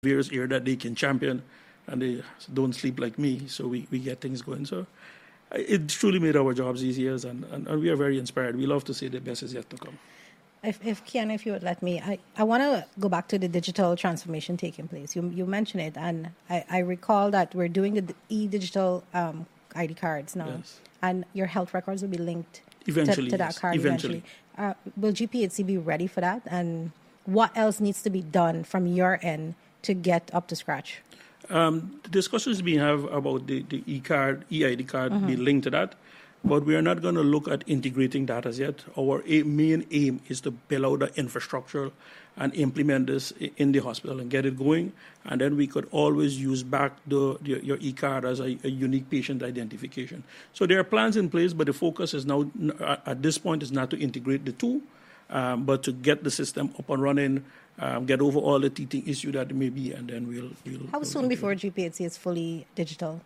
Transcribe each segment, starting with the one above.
various area that they can champion, and they don't sleep like me, so we get things going. So it truly made our jobs easier, and we are very inspired. We love to say the best is yet to come. If Kiana, if you would let me, I want to go back to the digital transformation taking place. You mentioned it, and I recall that we're doing the e-digital ID cards now, yes. And your health records will be linked eventually, to that card eventually. Will GPHC be ready for that? And what else needs to be done from your end to get up to scratch? The discussions we have about the e-card, e-ID card be linked to that. But we are not going to look at integrating that as yet. Our main aim is to build out the infrastructure and implement this in the hospital and get it going. And then we could always use back your e-card as a unique patient identification. So there are plans in place, but the focus is now, at this point, is not to integrate the two, but to get the system up and running, get over all the teething issue that may be, and then we'll How soon before GPHC is fully digital?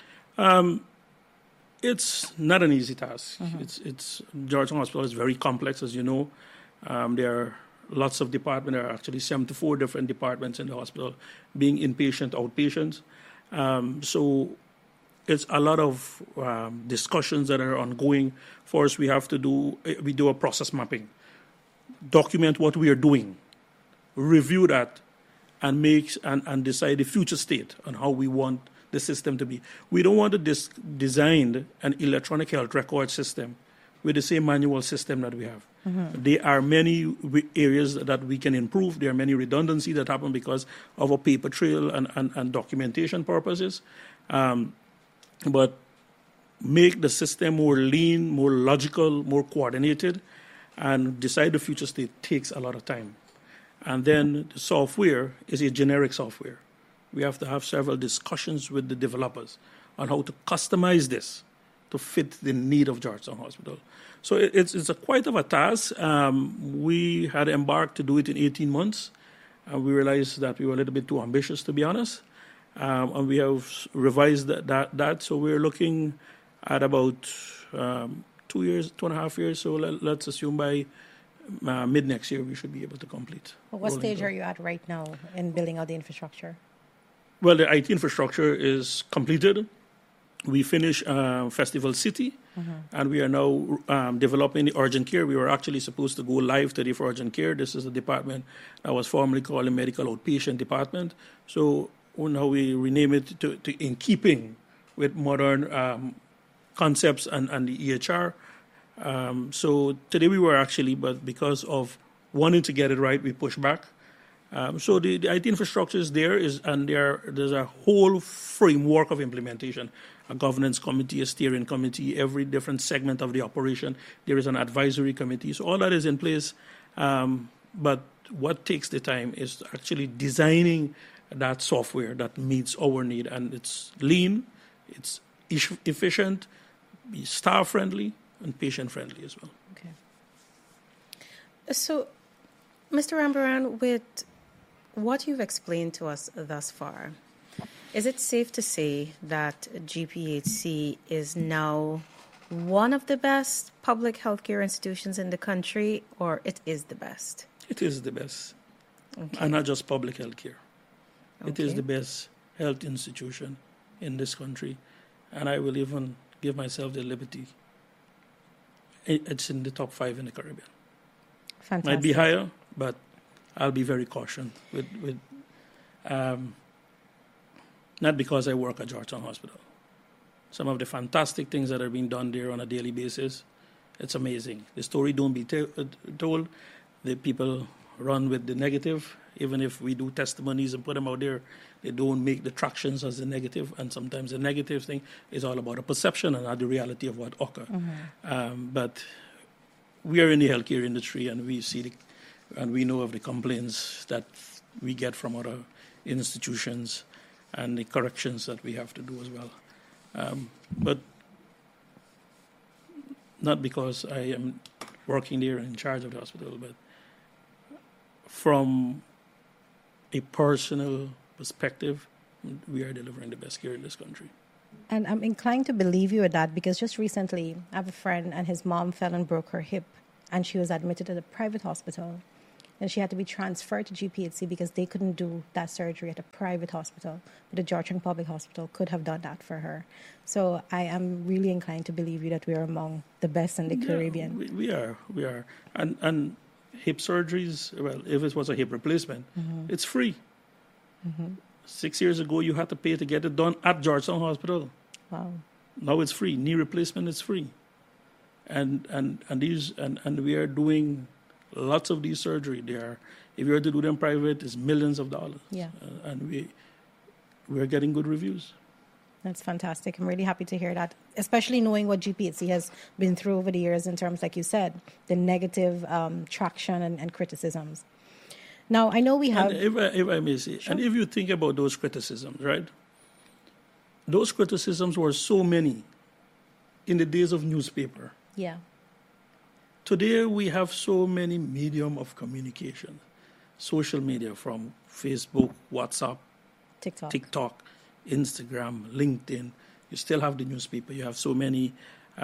It's not an easy task. It's Georgetown Hospital is very complex, as you know. There are lots of departments. There are actually 74 different departments in the hospital, being inpatient, outpatient. So it's a lot of discussions that are ongoing. First, we do a process mapping, document what we are doing, review that, and and decide the future state on how we want the system to be. We don't want to design an electronic health record system with the same manual system that we have. There are many areas that we can improve. There are many redundancies that happen because of a paper trail and documentation purposes. But make the system more lean, more logical, more coordinated, and decide the future state takes a lot of time. And then the software is a generic software. We have to have several discussions with the developers on how to customize this to fit the need of Georgetown Hospital. So it's quite of a task. We had embarked to do it in 18 months. We realized that we were a little bit too ambitious, to be honest. And we have revised that. So we're looking at about 2.5 years. So let's assume by mid next year we should be able to complete. What stage are you at right now in building out the infrastructure? Well, the IT infrastructure is completed. We finished Festival City, and we are now developing the urgent care. We were actually supposed to go live today for urgent care. This is a department that was formerly called the Medical Outpatient Department. So now we rename it to in keeping with modern concepts and the EHR. So today we were actually, but because of wanting to get it right, we pushed back. So the IT infrastructure is there, and there's a whole framework of implementation, a governance committee, a steering committee, every different segment of the operation. There is an advisory committee. So all that is in place. But what takes the time is actually designing that software that meets our need. And it's lean, it's efficient, staff-friendly, and patient-friendly as well. Okay. So, Mr. Rambaran, with what you've explained to us thus far, is it safe to say that GPHC is now one of the best public healthcare institutions in the country, or it is the best? It is the best. Okay. And not just public healthcare. Okay. It is the best health institution in this country. And I will even give myself the liberty. It's in the top 5 in the Caribbean. Fantastic. Might be higher, but I'll be very cautious with not because I work at Georgetown Hospital. Some of the fantastic things that are being done there on a daily basis, it's amazing. The story don't be told. The people run with the negative. Even if we do testimonies and put them out there, they don't make the tractions as the negative. And sometimes the negative thing is all about a perception and not the reality of what occurs. But we are in the healthcare industry, and we see and we know of the complaints that we get from other institutions and the corrections that we have to do as well. But not because I am working there and in charge of the hospital, but from a personal perspective, we are delivering the best care in this country. And I'm inclined to believe you at that, because just recently I have a friend and his mom fell and broke her hip, and she was admitted at a private hospital. and she had to be transferred to GPHC because they couldn't do that surgery at a private hospital. But the Georgetown Public Hospital could have done that for her. So I am really inclined to believe you that we are among the best in the Caribbean. We are. And hip surgeries, well, if it was a hip replacement, it's free. 6 years ago, you had to pay to get it done at Georgetown Hospital. Wow. Now it's free. Knee replacement is free. And we are doing lots of these surgery. If you are to do them private, it's millions of dollars. Yeah. And we are getting good reviews. That's fantastic. I'm really happy to hear that, especially knowing what GPHC has been through over the years in terms, like you said, the negative traction and criticisms. Now, I know we have... And if I may say, and if you think about those criticisms, right? Those criticisms were so many in the days of newspaper. Yeah. Today, we have so many medium of communication. Social media, from Facebook, WhatsApp, TikTok, Instagram, LinkedIn. You still have the newspaper. You have so many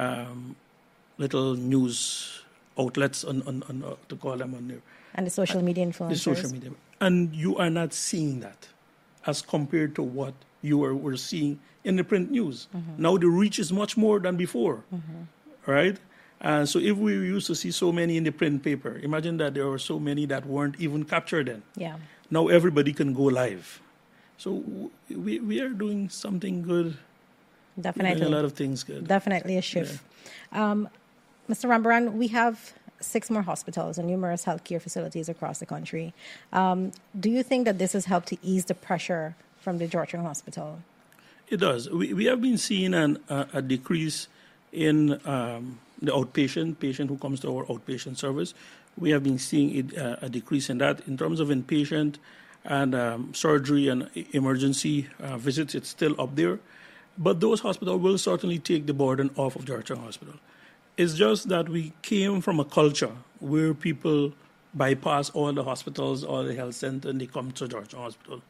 little news outlets, to call them on there. And the social media influencers. The social media. And you are not seeing that as compared to what you were seeing in the print news. Now the reach is much more than before, right? So if we used to see so many in the print paper, imagine that there were so many that weren't even captured then. Yeah. Now everybody can go live. So we are doing something good. Definitely. We're doing a lot of things good. Definitely a shift. Yeah. Mr. Rambaran, we have 6 more hospitals and numerous healthcare facilities across the country. Do you think that this has helped to ease the pressure from the Georgetown Hospital? It does. We have been seeing a decrease in the outpatient patient who comes to our outpatient service. We have been seeing a decrease in that. In terms of inpatient and surgery and emergency visits, it's still up there. But those hospitals will certainly take the burden off of Georgetown Hospital. It's just that we came from a culture where people bypass all the hospitals, all the health centers, and they come to Georgetown Hospital.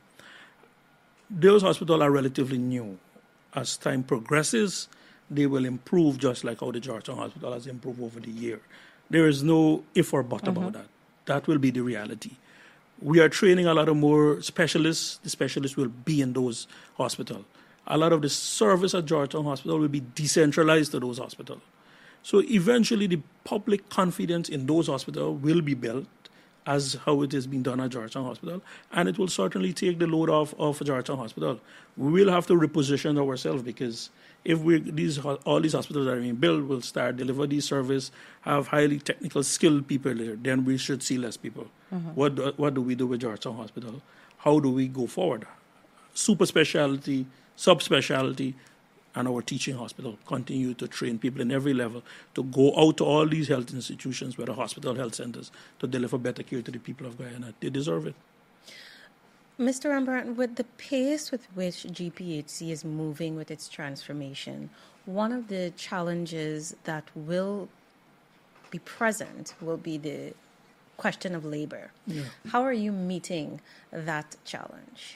Those hospitals are relatively new. As time progresses, they will improve just like how the Georgetown Hospital has improved over the year. There is no if or but about that. That will be the reality. We are training a lot of more specialists. The specialists will be in those hospitals. A lot of the service at Georgetown Hospital will be decentralized to those hospitals. So eventually the public confidence in those hospitals will be built as how it has been done at Georgetown Hospital, and it will certainly take the load off of Georgetown Hospital. We will have to reposition ourselves because if all these hospitals that are being built will start deliver these service, have highly technical skilled people there, then we should see less people. What do we do with Georgetown Hospital? How do we go forward? Super specialty, subspecialty, and our teaching hospital continue to train people in every level to go out to all these health institutions, whether hospital, health centers, to deliver better care to the people of Guyana. They deserve it. Mr. Rambaran, with the pace with which GPHC is moving with its transformation, one of the challenges that will be present will be the question of labor. Yeah. How are you meeting that challenge?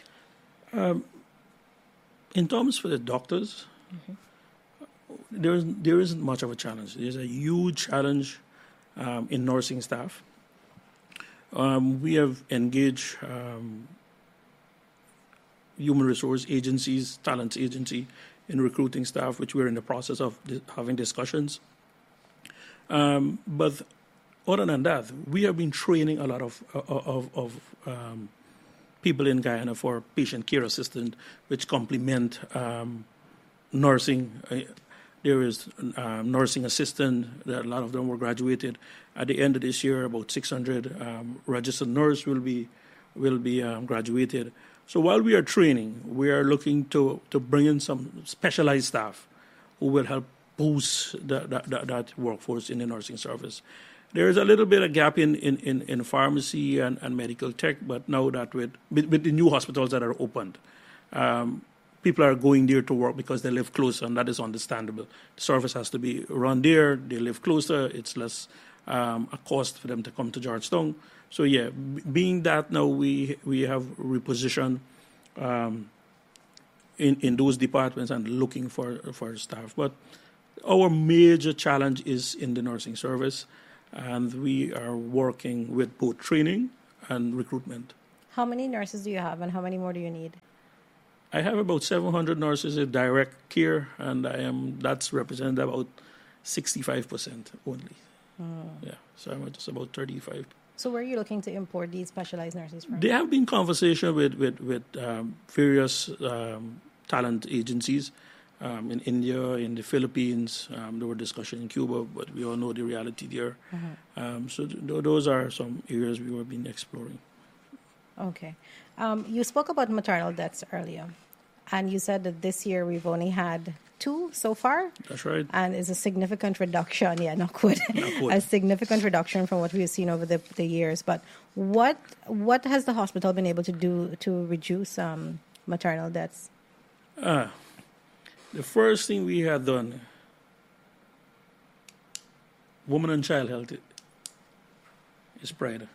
In terms for the doctors, there isn't much of a challenge. There's a huge challenge in nursing staff. We have engaged human resource agencies, talent agency, in recruiting staff, which we're in the process of having discussions. But other than that, we have been training a lot of people in Guyana for patient care assistant, which complement nursing. There is nursing assistant. A lot of them were graduated. At the end of this year, about 600 registered nurse will be graduated. So while we are training, we are looking to bring in some specialized staff who will help boost that workforce in the nursing service. There is a little bit of gap in pharmacy and medical tech, but now that with the new hospitals that are opened, people are going there to work because they live closer, and that is understandable. The service has to be run there. They live closer. It's less a cost for them to come to Georgetown. So yeah, being that now we have repositioned in those departments and looking for staff. But our major challenge is in the nursing service. and we are working with both training and recruitment. How many nurses do you have, and how many more do you need? I have about 700 nurses in direct care, and that's represented about 65% only. Yeah, so I'm just about 35. So where are you looking to import these specialized nurses from? There have been conversations with various talent agencies in India, in the Philippines. There were discussions in Cuba, but we all know the reality there. So those are some areas we have been exploring. Okay. You spoke about maternal deaths earlier, and you said that this year we've only had 2 so far. That's right. And it's a significant reduction. Yeah, not good. A significant reduction from what we've seen over the years. But what has the hospital been able to do to reduce maternal deaths? The first thing we had done, woman and child health is pride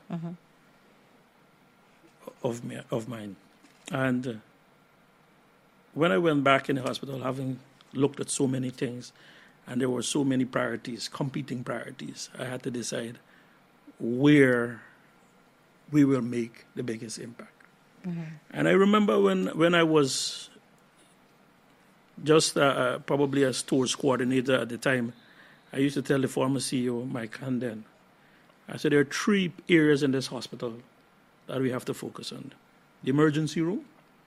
of mine. And when I went back in the hospital, having looked at so many things, and there were so many priorities, competing priorities, I had to decide where we will make the biggest impact. And I remember when I was just probably a stores coordinator at the time, I used to tell the former CEO, Mike Handen, I said, there are 3 areas in this hospital that we have to focus on. The emergency room,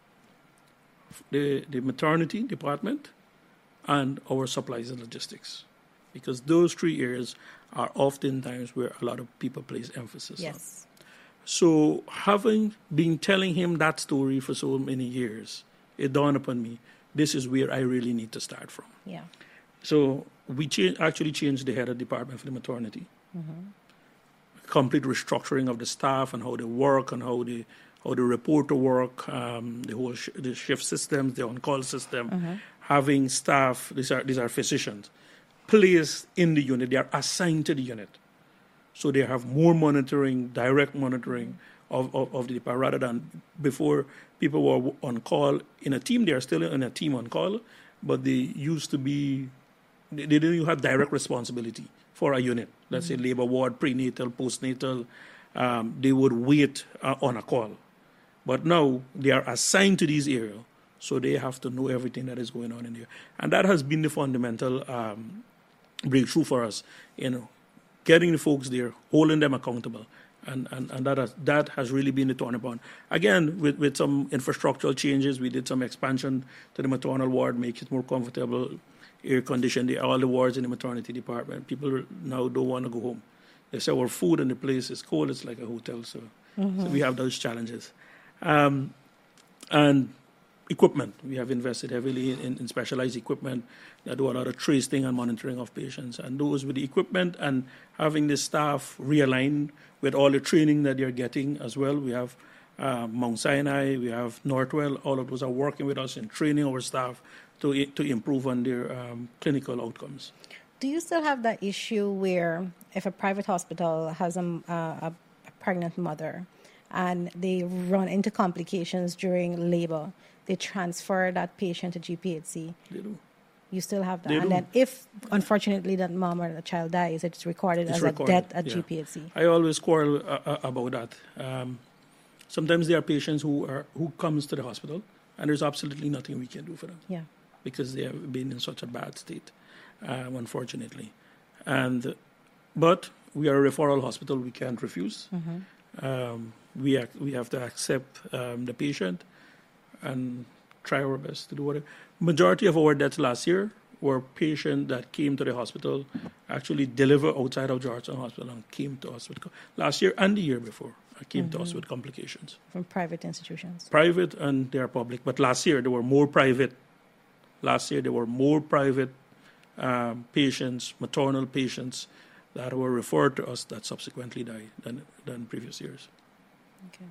the maternity department, and our supplies and logistics. Because those 3 areas are oftentimes where a lot of people place emphasis on. So having been telling him that story for so many years, it dawned upon me, this is where I really need to start from. Yeah. So we actually changed the head of department for the maternity. Complete restructuring of the staff and how they work and how they report to work, the whole the shift systems, the on-call system. Having staff, these are physicians, placed in the unit. They are assigned to the unit. So they have more monitoring, direct monitoring of the department, rather than before people were on call in a team. They are still in a team on call, but they used to be, they didn't even have direct responsibility for a unit. Let's say labor ward, prenatal, postnatal, they would wait on a call. But now they are assigned to these areas, so they have to know everything that is going on in there. And that has been the fundamental breakthrough for us, getting the folks there, holding them accountable. And that has really been the turning point. Again, with some infrastructural changes, we did some expansion to the maternal ward, make it more comfortable, air conditioned, all the wards in the maternity department. People now don't want to go home. They say our food in the place is cold, it's like a hotel. So we have those challenges. And equipment. We have invested heavily in specialized equipment that do a lot of tracing and monitoring of patients. And those with the equipment and having the staff realigned with all the training that they're getting as well. We have Mount Sinai, we have Northwell, all of those are working with us in training our staff to improve on their clinical outcomes. Do you still have that issue where if a private hospital has a pregnant mother and they run into complications during labor, they transfer that patient to GPHC? They do. You still have that. They and do. Then if, unfortunately, that mom or the child dies, it's recorded as a death at GPHC. I always quarrel about that. Sometimes there are patients who comes to the hospital, and there's absolutely nothing we can do for them. Yeah. Because they have been in such a bad state, unfortunately. But we are a referral hospital. We can't refuse. We have to accept the patient and try our best to do whatever. Majority of our deaths last year were patients that came to the hospital, actually delivered outside of Georgetown Hospital and came to us with, last year and the year before, came to us with complications. From private institutions? Private, and they are public. But last year there were more private. Patients, maternal patients, that were referred to us that subsequently died than previous years. Okay.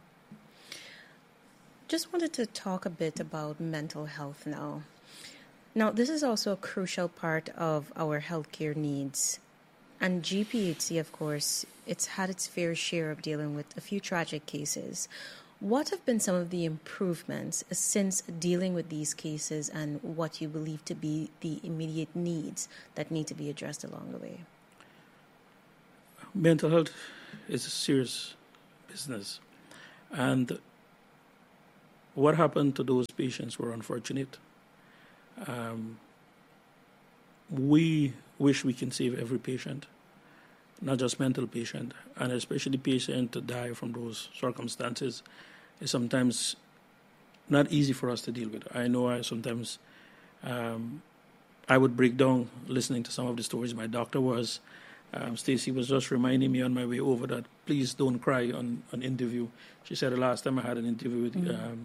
Just wanted to talk a bit about mental health now. Now, this is also a crucial part of our healthcare needs. And GPHC, of course, it's had its fair share of dealing with a few tragic cases. What have been some of the improvements since dealing with these cases, and what you believe to be the immediate needs that need to be addressed along the way? mental health is a serious business. And what happened to those patients were unfortunate. We wish we can save every patient, not just mental patient, and especially patient to die from those circumstances is sometimes not easy for us to deal with. I know sometimes I would break down listening to some of the stories my doctor was. Stacy was just reminding me on my way over that please don't cry on an interview. She said the last time I had an interview with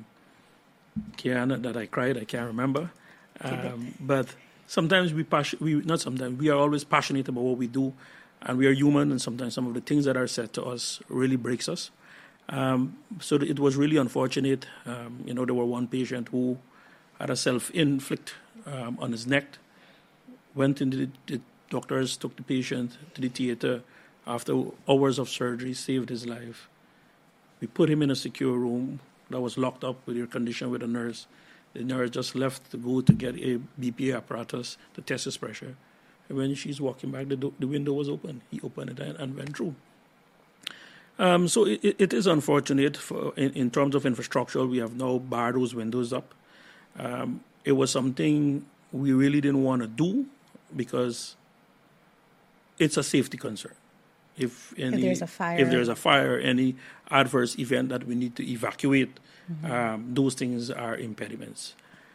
Kiana that I cried. I can't remember. But sometimes we are always passionate about what we do, and we are human, and sometimes some of the things that are said to us really breaks us. So it was really unfortunate. There were one patient who had a self-inflict on his neck, went into the doctors, took the patient to the theater. After hours of surgery, saved his life. We put him in a secure room that was locked up with air conditioned with a nurse. The nurse just left to go to get a BPA apparatus to test his pressure. And when she's walking back, the window was open. He opened it and went through. So it is unfortunate. In terms of infrastructure, we have now barred those windows up. It was something we really didn't want to do because it's a safety concern. If there's a fire, any adverse event that we need to evacuate, those things are impediments.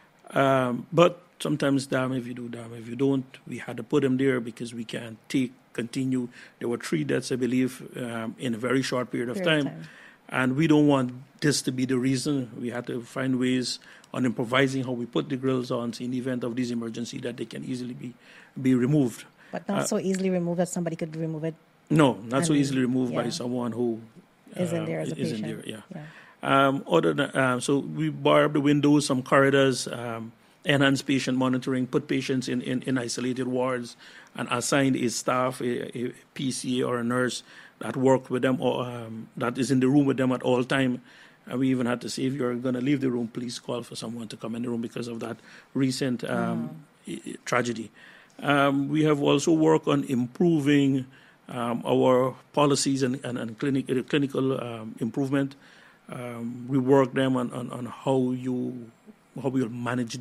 But sometimes damn if you do, damn if you don't. We had to put them there because we can't continue. There were 3 deaths, I believe, in a very short period of time. And we don't want this to be the reason. We had to find ways on improvising how we put the grills on in the event of this emergency that they can easily be removed. But not so easily removed that somebody could remove it. No, not so easily removed by someone who isn't there as a patient. Isn't there, other than so we bar up the windows, some corridors, enhance patient monitoring, put patients in isolated wards, and assign a staff, a PCA or a nurse that worked with them or that is in the room with them at all time. And we even had to say, if you're going to leave the room, please call for someone to come in the room because of that recent tragedy. We have also worked on improving our policies and clinical improvement. We work them on how we'll manage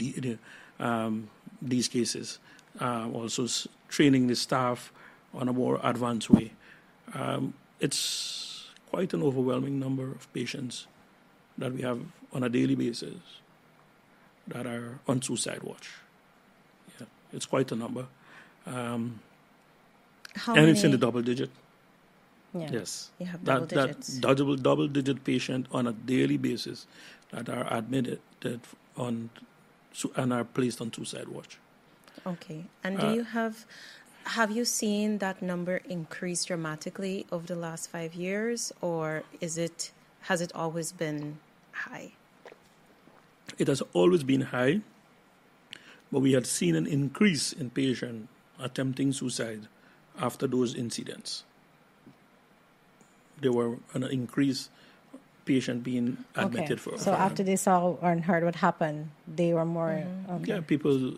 these cases. Also training the staff on a more advanced way. It's quite an overwhelming number of patients that we have on a daily basis that are on suicide watch. Yeah, it's quite a number. It's in the double digit. Yeah. Yes. You have double digits. Double digit patient on a daily basis that are admitted and are placed on suicide watch. Okay. And have you seen that number increase dramatically over the last 5 years, or has it always been high? It has always been high, but we had seen an increase in patients attempting suicide after those incidents. There were an increased patient being admitted for. So after they saw or heard what happened, they were more. Okay. Yeah, people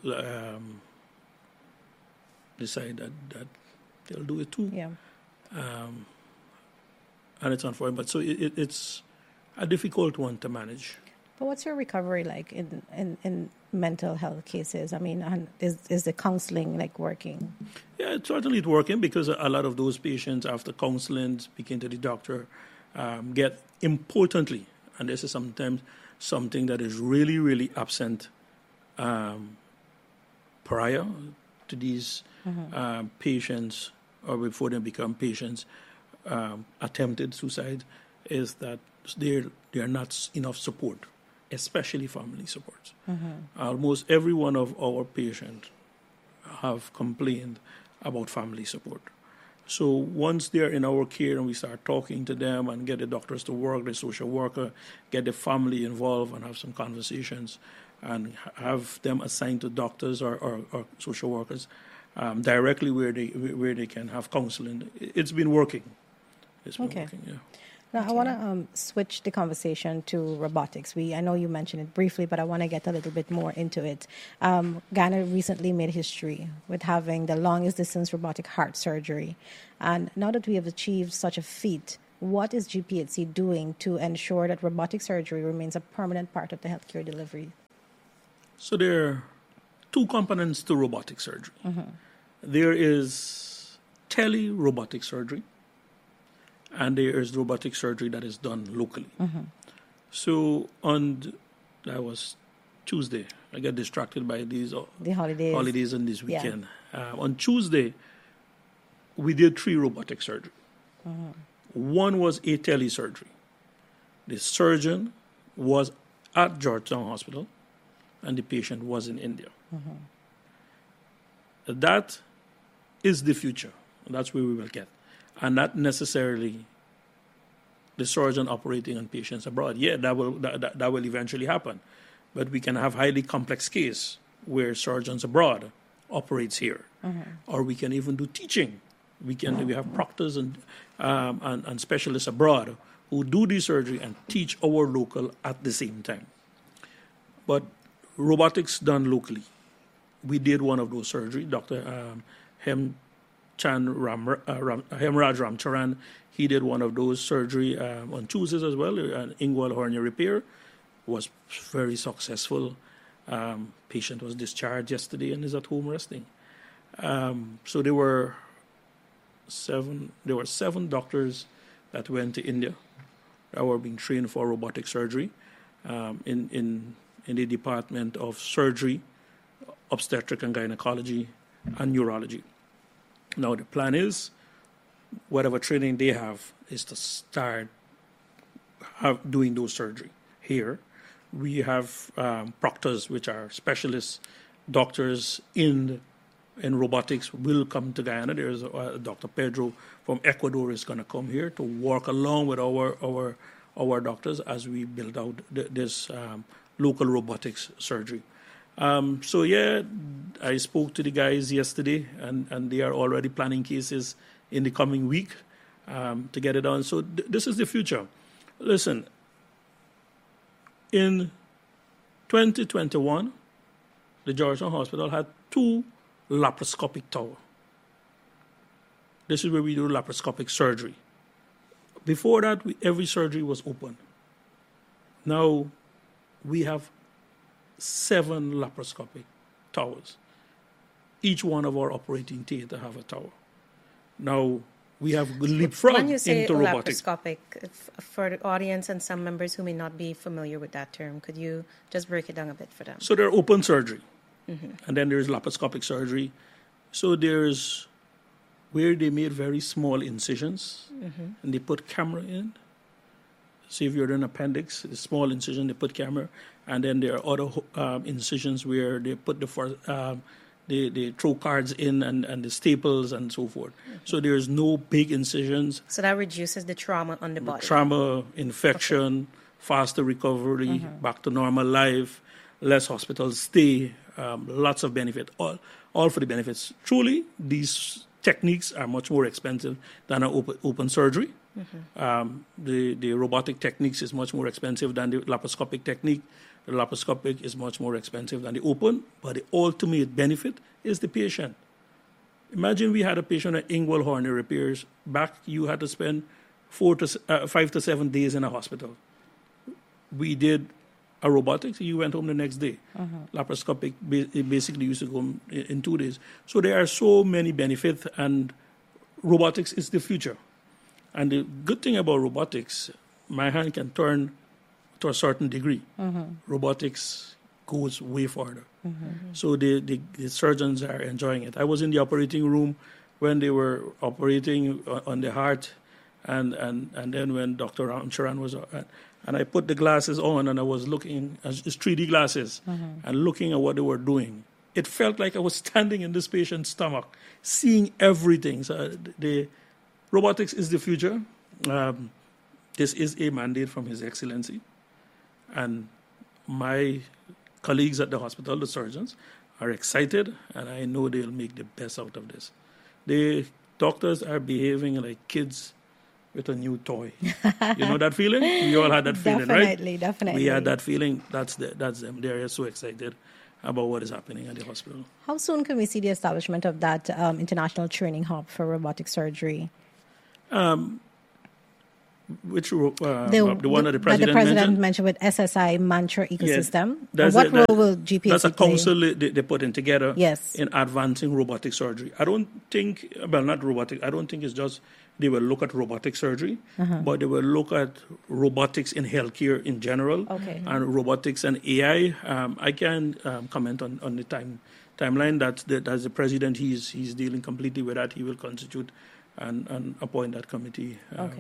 decide that they'll do it too. Yeah. And it's unfortunate, but so it's a difficult one to manage. But what's your recovery like in mental health cases? I mean, is the counseling working? Yeah, certainly it's working because a lot of those patients, after counseling, speaking to the doctor, get importantly, and this is sometimes something that is really, really absent prior to these patients or before they become patients, attempted suicide, is that there are not enough support, especially family support. Almost every one of our patients have complained about family support. So once they're in our care and we start talking to them and get the doctors to work, the social worker, get the family involved and have some conversations and have them assigned to doctors or social workers directly where they can have counseling, it's been working. It's been working, yeah. Now, I want to switch the conversation to robotics. I know you mentioned it briefly, but I want to get a little bit more into it. Ghana recently made history with having the longest distance robotic heart surgery. And now that we have achieved such a feat, what is GPHC doing to ensure that robotic surgery remains a permanent part of the healthcare delivery? So there are two components to robotic surgery. There is tele-robotic surgery, and there is robotic surgery that is done locally. So that was Tuesday. I got distracted by the holidays and this weekend. On Tuesday, we did 3 robotic surgery. One was a telesurgery. The surgeon was at Georgetown Hospital, and the patient was in India. That is the future. That's where we will get. And not necessarily the surgeon operating on patients abroad. Yeah, that will eventually happen. But we can have highly complex case where surgeons abroad operates here. Or we can even do teaching. We have proctors and specialists abroad who do the surgery and teach our local at the same time. But robotics done locally. We did one of those surgery. Dr. Hemraj Ramcharan, he did one of those surgery on Tuesdays as well. An inguinal hernia repair was very successful. Patient was discharged yesterday and is at home resting. So there were 7 doctors that went to India that were being trained for robotic surgery in the Department of Surgery, Obstetric and Gynecology, and Neurology. Now the plan is, whatever training they have is to start doing those surgery here. We have proctors, which are specialists, doctors in robotics, will come to Guyana. There's Dr. Pedro from Ecuador is going to come here to work along with our doctors as we build out this local robotics surgery. So yeah, I spoke to the guys yesterday, and they are already planning cases in the coming week to get it done. So this is the future. Listen, in 2021, the Georgetown Hospital had 2 laparoscopic towers. This is where we do laparoscopic surgery. Before that, every surgery was open. Now we have 7 laparoscopic towers. Each one of our operating theater have a tower. Now we have leapfrog when you say into robotics. Laparoscopic, for the audience and some members who may not be familiar with that term, could you just break it down a bit for them? So there's open surgery, and then there's laparoscopic surgery. So there's where they made very small incisions, and they put camera in. See if you're in an appendix, a small incision, they put camera, and then there are other incisions where they put they throw cards in and the staples and so forth. So there's no big incisions. So that reduces the trauma on the body. Trauma, infection, faster recovery, back to normal life, less hospital stay, lots of benefit, all for the benefits. Truly, these techniques are much more expensive than an open surgery. The robotic techniques is much more expensive than the laparoscopic technique. The laparoscopic is much more expensive than the open, but the ultimate benefit is the patient. Imagine we had a patient at inguinal hernia repairs. Back, you had to spend 5 to 7 days in a hospital. We did a robotics, you went home the next day. Laparoscopic, basically used to go in 2 days. So there are so many benefits, and robotics is the future. And the good thing about robotics, my hand can turn to a certain degree. Robotics goes way farther. So the surgeons are enjoying it. I was in the operating room when they were operating on the heart, and then when Dr. Ramcharan was, and I put the glasses on and I was looking, it's 3D glasses, and looking at what they were doing. It felt like I was standing in this patient's stomach, seeing everything. So the robotics is the future. This is a mandate from His Excellency. And my colleagues at the hospital, the surgeons, are excited, and I know they'll make the best out of this. The doctors are behaving like kids with a new toy. You know that feeling? We all had that feeling, right? Definitely. We had that feeling. That's them. They're so excited about what is happening at the hospital. How soon can we see the establishment of that international training hub for robotic surgery? The one that the president mentioned with SSI Mantra ecosystem. Yes, what role will GPAC play? That's a council they're putting together yes. in advancing robotic surgery. I don't think, not robotic, I don't think it's just they will look at robotic surgery, but they will look at robotics in healthcare in general, and robotics and AI. I can comment on the timeline. That's the president. He's dealing completely with that. He will constitute and appoint that committee.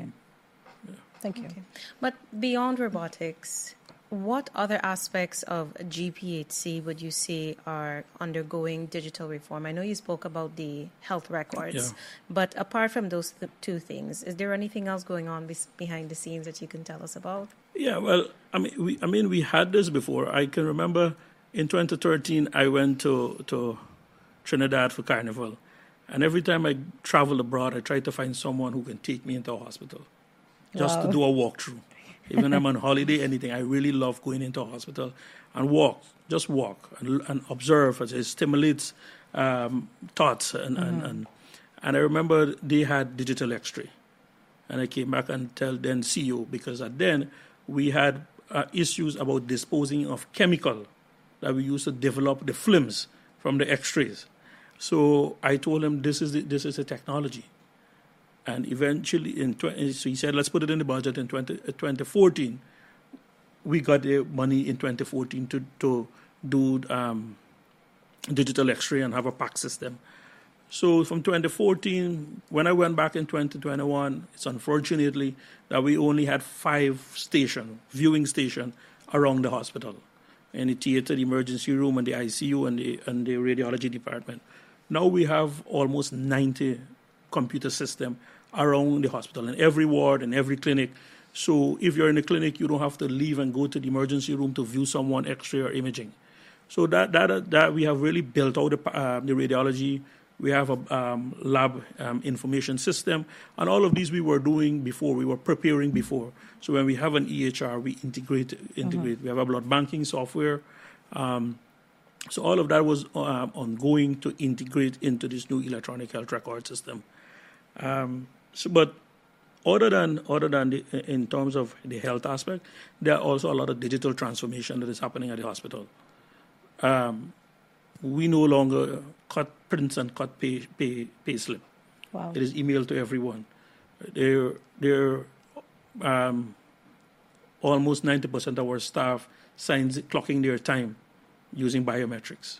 Thank you. Okay. But beyond robotics, what other aspects of GPHC would you say are undergoing digital reform? I know you spoke about the health records, but apart from those two things, is there anything else going on behind the scenes that you can tell us about? Yeah, well, we had this before. I can remember in 2013, I went to Trinidad for Carnival, and every time I travel abroad, I try to find someone who can take me into a hospital. Just to do a walkthrough. Even I'm on holiday, anything. I really love going into a hospital and just walk and observe as it stimulates thoughts. And I remember they had digital X-ray. And I came back and tell then CEO, because then we had issues about disposing of chemical that we used to develop the films from the X-rays. So I told him this is a technology. And eventually, so he said, let's put it in the budget in 2014. We got the money in 2014 to do digital X-ray and have a PAC system. So from 2014, when I went back in 2021, it's unfortunately that we only had 5 viewing stations around the hospital. In the theater, the emergency room, and the ICU, and the radiology department. Now we have almost 90 computer system around the hospital, in every ward, in every clinic. So if you're in a clinic, you don't have to leave and go to the emergency room to view someone X-ray or imaging. So that we have really built out the radiology. We have a lab information system, and all of these we were doing before. We were preparing before. So when we have an EHR, we integrate. We have a blood banking software. So all of that was ongoing to integrate into this new electronic health record system. But other than in terms of the health aspect, there are also a lot of digital transformation that is happening at the hospital. We no longer cut prints and cut pay slip. Wow. It is emailed to everyone. They're almost 90% of our staff clocking their time using biometrics.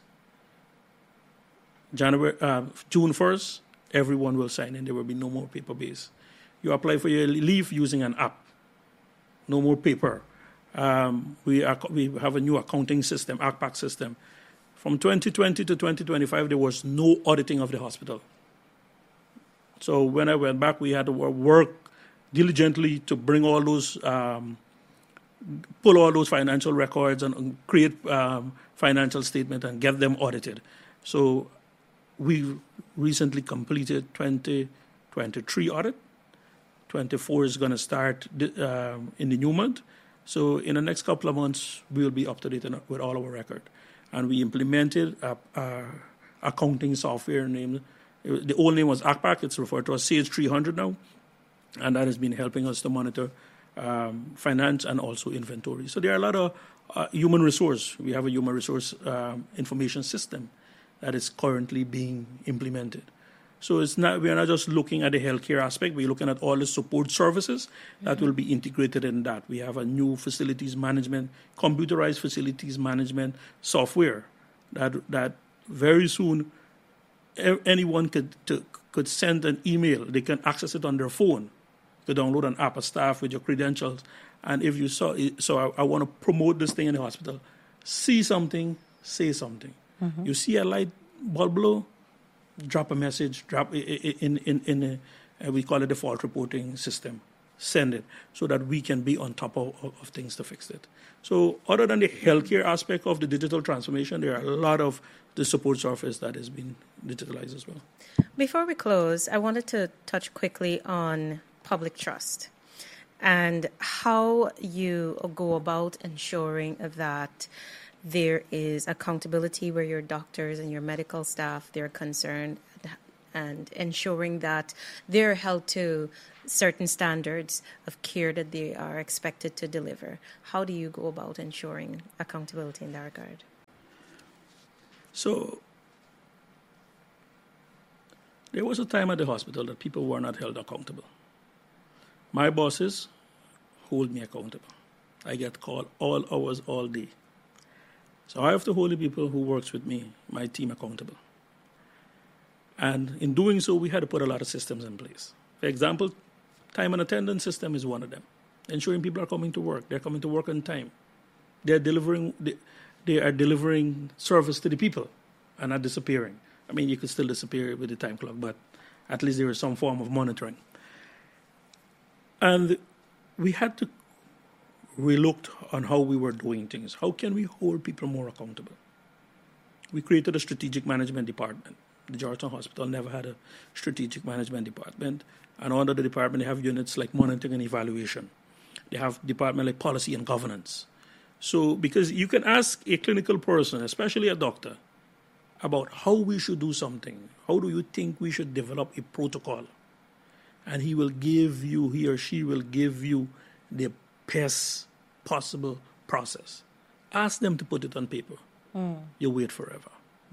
June 1st, everyone will sign in. There will be no more paper-based. You apply for your leave using an app. No more paper. We have a new accounting system, ACPAC system. From 2020 to 2025, there was no auditing of the hospital. So when I went back, we had to work diligently to bring all those, pull all those financial records and create financial statement and get them audited. So we recently completed 2023 audit. 24 is going to start in the new month. So in the next couple of months, we will be up to date with all our record. And we implemented accounting software named, the old name was ACPAC. It's referred to as Sage 300 now. And that has been helping us to monitor finance and also inventory. So there are a lot of human resource. We have a human resource information system that is currently being implemented. So we are not just looking at the healthcare aspect, we're looking at all the support services that will be integrated in that. We have a new facilities management, computerized facilities management software that very soon anyone could send an email. They can access it on their phone. To download an app, a staff with your credentials. And if you saw it, so I want to promote this thing in the hospital. See something, say something. Mm-hmm. You see a light bulb blow, drop a message, drop in we call it the fault reporting system. Send it so that we can be on top of things to fix it. So other than the healthcare aspect of the digital transformation, there are a lot of the support surface that has been digitalized as well. Before we close, I wanted to touch quickly on public trust and how you go about ensuring that there is accountability where your doctors and your medical staff, they're concerned, and ensuring that they're held to certain standards of care that they are expected to deliver. How do you go about ensuring accountability in that regard? So there was a time at the hospital that people were not held accountable. My bosses hold me accountable. I get called all hours, all day. So I have to hold the people who works with me, my team, accountable. And in doing so, we had to put a lot of systems in place. For example, time and attendance system is one of them. Ensuring people are coming to work. They're coming to work on time. They are delivering service to the people and not disappearing. I mean, you could still disappear with the time clock, but at least there is some form of monitoring. And we had to relook on how we were doing things. How can we hold people more accountable? We created a strategic management department. The Georgetown Hospital never had a strategic management department. And under the department, they have units like monitoring and evaluation. They have department like policy and governance. So, because you can ask a clinical person, especially a doctor, about how we should do something. How do you think we should develop a protocol? And he or she will give you the best possible process. Ask them to put it on paper. You wait forever.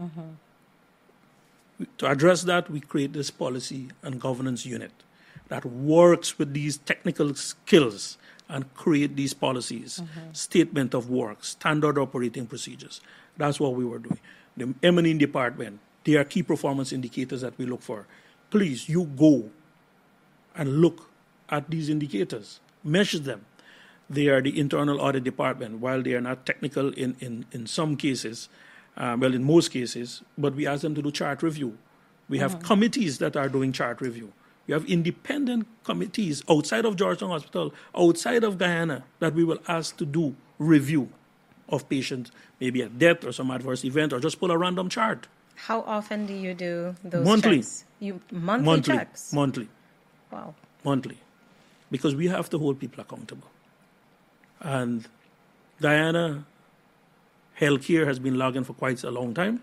To address that, we create this policy and governance unit that works with these technical skills and create these policies, statement of work, standard operating procedures. That's what we were doing. The M&E department, there are key performance indicators that we look for. Please, you go and look at these indicators, measure them. They are the internal audit department, while they are not technical in some cases, in most cases, but we ask them to do chart review. We have committees that are doing chart review. We have independent committees outside of Georgetown Hospital, outside of Guyana, that we will ask to do review of patients, maybe a death or some adverse event, or just pull a random chart. How often do you do those monthly checks? Monthly checks? Monthly. Wow. Monthly. Because we have to hold people accountable. And Guyana healthcare has been lagging for quite a long time.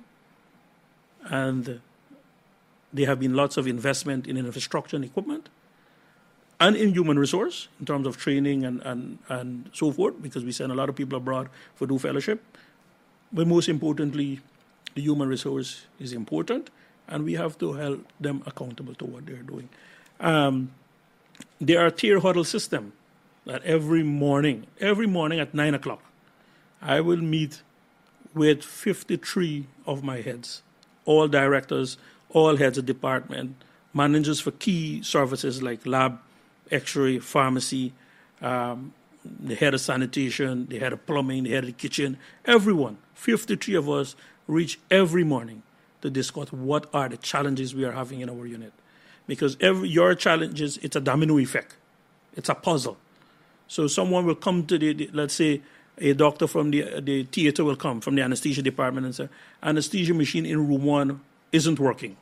And there have been lots of investment in infrastructure and equipment and in human resource in terms of training and so forth, because we send a lot of people abroad for do fellowship. But most importantly, the human resource is important, and we have to hold them accountable to what they're doing. There are tier huddle system that every morning at 9 o'clock, I will meet with 53 of my heads, all directors, all heads of department, managers for key services like lab, X-ray, pharmacy, the head of sanitation, the head of plumbing, the head of the kitchen, everyone. 53 of us reach every morning to discuss what are the challenges we are having in our unit. Because your challenges, it's a domino effect. It's a puzzle. So someone will come to let's say a doctor from the theater will come from the anesthesia department and say, anesthesia machine in room 1 isn't working.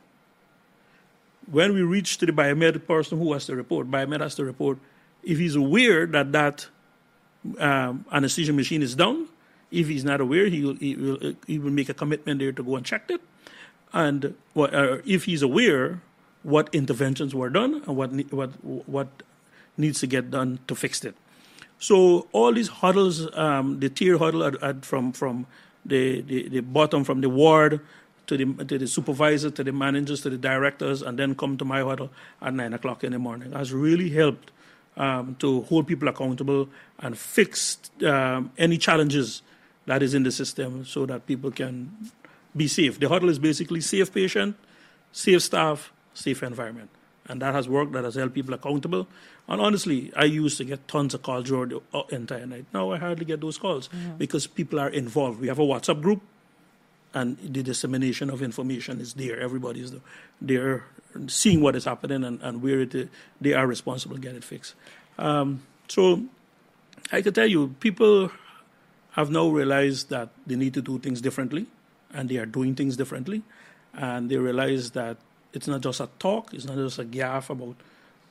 When we reach to the biomed person who has to report, biomed has to report if he's aware that anesthesia machine is down. If he's not aware, he will make a commitment there to go and check it. And if he's aware, what interventions were done and what needs to get done to fix it. So all these huddles, the tier huddle from the bottom, from the ward to the supervisor, to the managers, to the directors, and then come to my huddle at 9 o'clock in the morning, has really helped to hold people accountable and fix any challenges that is in the system so that people can be safe. The huddle is basically safe patient, safe staff, safe environment. And that has worked, that has held people accountable. And honestly, I used to get tons of calls during the entire night. Now I hardly get those calls because people are involved. We have a WhatsApp group, and the dissemination of information is there. Everybody is there seeing what is happening and where they are responsible to get it fixed. So I can tell you, people have now realized that they need to do things differently, and they are doing things differently. And they realize that it's not just a talk, it's not just a gaffe about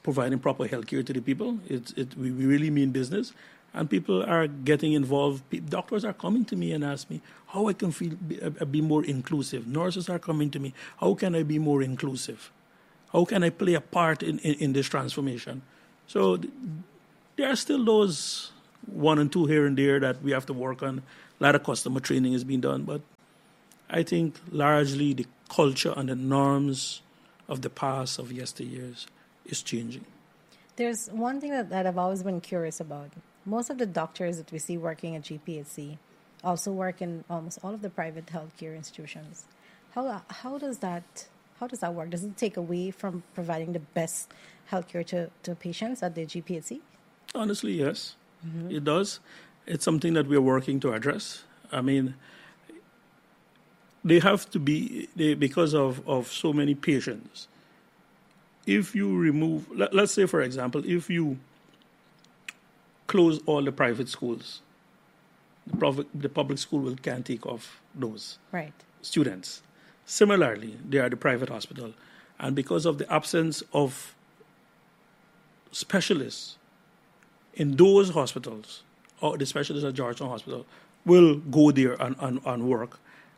providing proper health care to the people. We really mean business. And people are getting involved. Doctors are coming to me and ask me how I can be more inclusive. Nurses are coming to me. How can I be more inclusive? How can I play a part in this transformation? So there are still those one and two here and there that we have to work on. A lot of customer training is being done. But I think largely the culture and the norms of the past, of yesteryears, is changing. There's one thing that I've always been curious about. Most of the doctors that we see working at GPHC also work in almost all of the private healthcare institutions. How does that work? Does it take away from providing the best healthcare to patients at the GPHC? Honestly, yes, it does. It's something that we're working to address. I mean, they have to be, because of so many patients. If you remove, let's say, for example, if you close all the private schools, the public school can't take off those students. Similarly, they are the private hospital. And because of the absence of specialists in those hospitals, or the specialists at Georgetown Hospital will go there and work.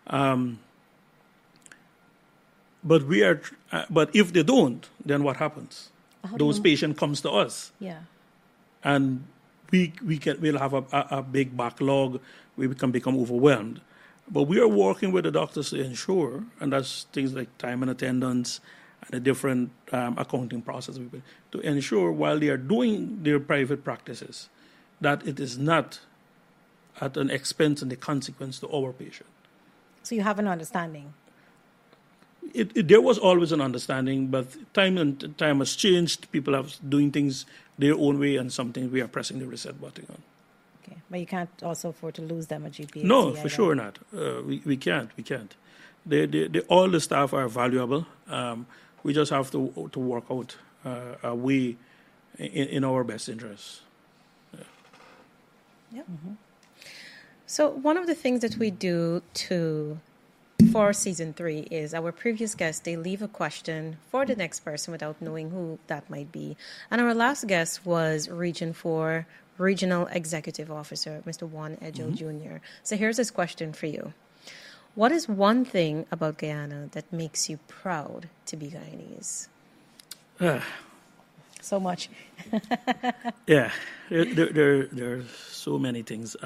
But if they don't, then what happens? Those patients comes to us. Yeah. And we'll have a big backlog. We can become overwhelmed. But we are working with the doctors to ensure, and that's things like time and attendance and the different accounting process, to ensure while they are doing their private practices, that it is not at an expense and the consequence to our patient. So you have an understanding? There was always an understanding, but time has changed. People are doing things their own way, and something we are pressing the reset button on. Okay, but you can't also afford to lose them at GPHC. No, for sure not. We can't. All the staff are valuable. We just have to work out a way in our best interests. Yeah. Mm-hmm. So one of the things that we do for season 3 is our previous guests, they leave a question for the next person without knowing who that might be. And our last guest was Region 4 Regional Executive Officer, Mr. Juan Edgell Jr. So here's his question for you. What is one thing about Guyana that makes you proud to be Guyanese? So much. Yeah, there are so many things.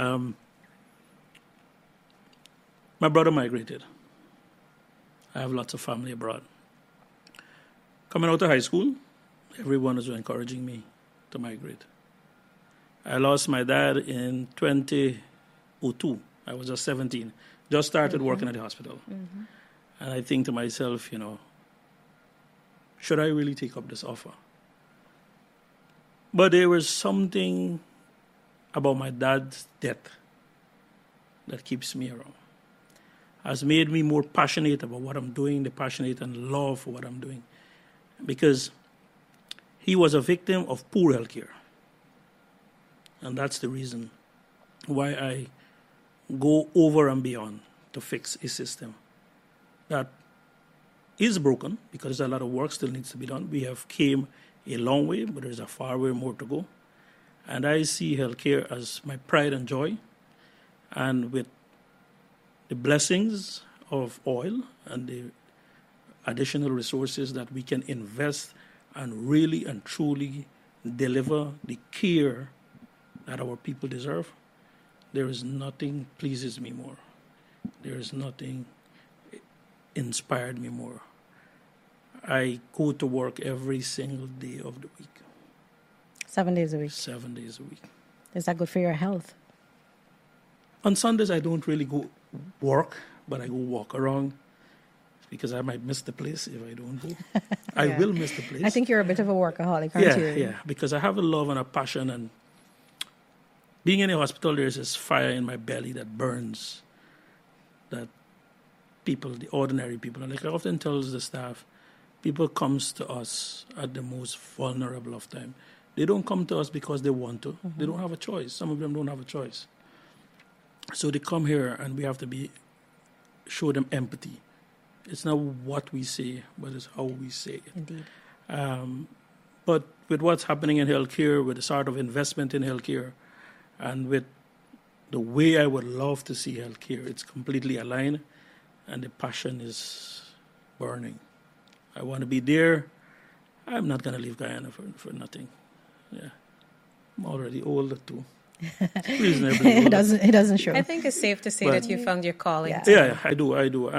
My brother migrated. I have lots of family abroad. Coming out of high school, everyone was encouraging me to migrate. I lost my dad in 2002. I was just 17. Just started working at the hospital. Mm-hmm. And I think to myself, should I really take up this offer? But there was something about my dad's death that keeps me around. Has made me more passionate about what I'm doing, the passionate and love for what I'm doing. Because he was a victim of poor health care. And that's the reason why I go over and beyond to fix a system that is broken, because a lot of work still needs to be done. We have came a long way, but there's a far way more to go. And I see healthcare as my pride and joy. And with the blessings of oil and the additional resources that we can invest and really and truly deliver the care that our people deserve, there is nothing pleases me more. There is nothing inspired me more. I go to work every single day of the week. 7 days a week? 7 days a week. Is that good for your health? On Sundays, I don't really go work, but I go walk around because I might miss the place if I don't go. I will miss the place. I think you're a bit of a workaholic, aren't you? Yeah, because I have a love and a passion, and being in a hospital, there's this fire in my belly that burns, that people, the ordinary people, and like I often tell the staff, people comes to us at the most vulnerable of time. They don't come to us because they want to. Mm-hmm. They don't have a choice. Some of them don't have a choice. So they come here, and we have to show them empathy. It's not what we say, but it's how we say it. Indeed. But with what's happening in healthcare, with the sort of investment in healthcare, and with the way I would love to see healthcare, it's completely aligned, and the passion is burning. I want to be there. I'm not going to leave Guyana for nothing. Yeah, I'm already older too. Reasonably older. It doesn't show. I think it's safe to say that you found your calling. Yeah, I do.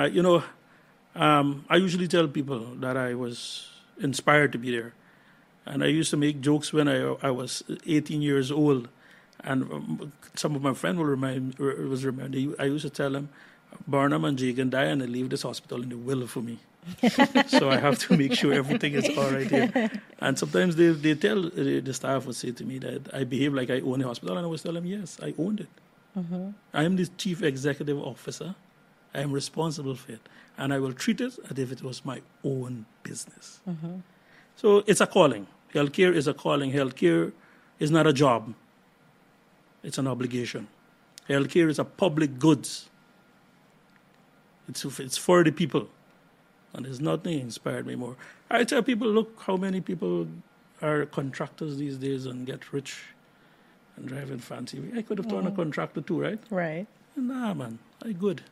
I usually tell people that I was inspired to be there. And I used to make jokes when I was 18 years old. And some of my friends will remember. I used to tell them, Barnum and Jay can die and they leave this hospital in the will for me. So I have to make sure everything is all right here. And sometimes they tell, the staff would say to me that I behave like I own the hospital. And I always tell them, yes, I owned it. Mm-hmm. I am the chief executive officer. I am responsible for it. And I will treat it as if it was my own business. Mm-hmm. So it's a calling. Healthcare is a calling. Healthcare is not a job. It's an obligation. Healthcare is a public goods. It's for the people. And there's nothing inspired me more. I tell people, look how many people are contractors these days and get rich and driving fancy. I could have turned a contractor too, right? Right. Nah, man. I good.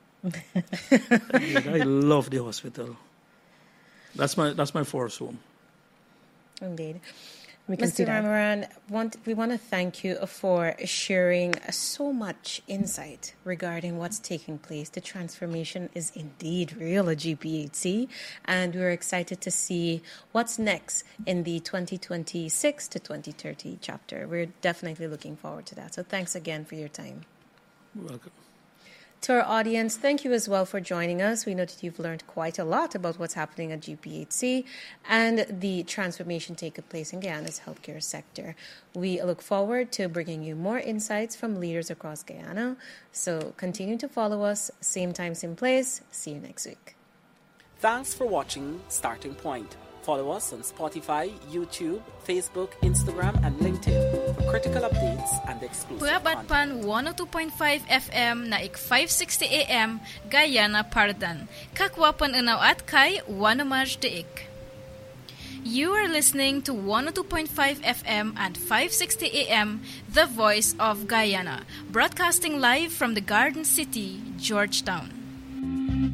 I love the hospital. That's my first home. Indeed. Mr. Ramaran, we want to thank you for sharing so much insight regarding what's taking place. The transformation is indeed real at GPHC, and we're excited to see what's next in the 2026 to 2030 chapter. We're definitely looking forward to that. So thanks again for your time. You're welcome. To our audience, thank you as well for joining us. We know that you've learned quite a lot about what's happening at GPHC and the transformation taking place in Guyana's healthcare sector. We look forward to bringing you more insights from leaders across Guyana. So continue to follow us. Same time, same place. See you next week. Thanks for watching Starting Point. Follow us on Spotify, YouTube, Facebook, Instagram, and LinkedIn for critical updates and exclusive content. Pan 102.5 FM na ik 560 AM Guyana Pardan. Kakwapan unaw at kay Wanamaj Deik. You are listening to 102.5 FM and 560 AM, The Voice of Guyana, broadcasting live from the Garden City, Georgetown.